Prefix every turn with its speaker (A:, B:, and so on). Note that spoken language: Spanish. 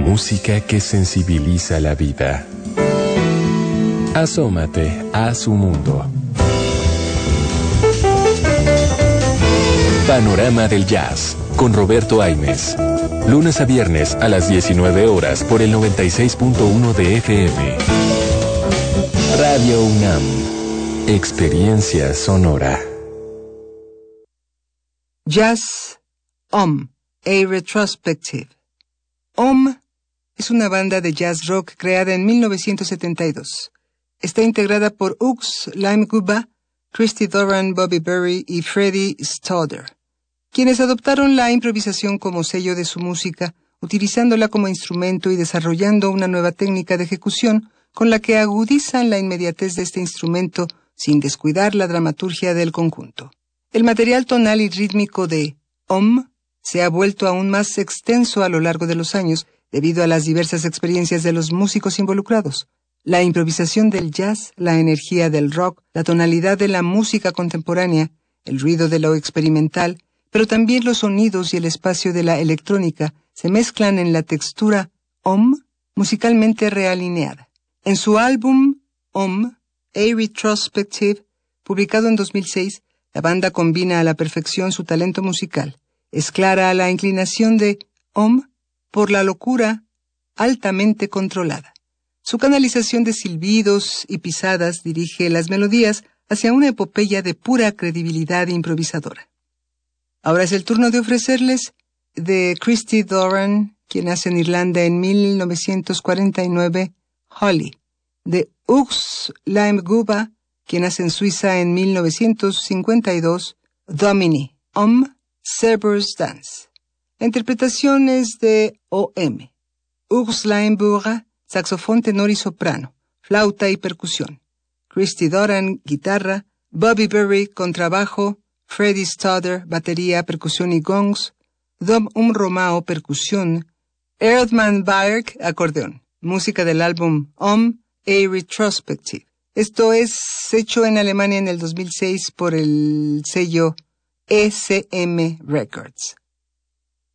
A: música que sensibiliza la vida. Asómate a su mundo. Panorama del Jazz, con Roberto Aimes. Lunes a viernes a las 19 horas por el 96.1 de FM. Radio UNAM. Experiencia sonora.
B: Jazz OM, a Retrospective. OM es una banda de jazz rock creada en 1972. Está integrada por Ux Lime-Guba, Christy Doran, Bobby Berry y Freddie Stoddard, quienes adoptaron la improvisación como sello de su música, utilizándola como instrumento y desarrollando una nueva técnica de ejecución con la que agudizan la inmediatez de este instrumento sin descuidar la dramaturgia del conjunto. El material tonal y rítmico de OM se ha vuelto aún más extenso a lo largo de los años debido a las diversas experiencias de los músicos involucrados. La improvisación del jazz, la energía del rock, la tonalidad de la música contemporánea, el ruido de lo experimental, pero también los sonidos y el espacio de la electrónica se mezclan en la textura OM musicalmente realineada. En su álbum OM, a Retrospective, publicado en 2006, la banda combina a la perfección su talento musical. Es clara la inclinación de OM por la locura altamente controlada. Su canalización de silbidos y pisadas dirige las melodías hacia una epopeya de pura credibilidad improvisadora. Ahora es el turno de ofrecerles de Christy Doran, quien nace en Irlanda en 1949, Holly, de Ux Lime-Guba, quien nace en Suiza en 1952, Domini, OM, Cerberus Dance. La interpretación es de OM. Ux Lime-Guba, saxofón tenor y soprano, flauta y percusión. Christy Doran, guitarra. Bobby Berry, contrabajo. Freddie Stoddard, batería, percusión y gongs. Dom Romao, percusión. Erdman Bayek, acordeón. Música del álbum OM, a Retrospective. Esto es hecho en Alemania en el 2006 por el sello ECM Records.